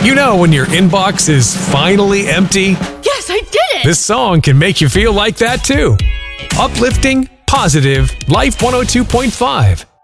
You know when your inbox is finally empty? Yes, I did it! This song can make you feel like that too. Uplifting, positive, Life 102.5.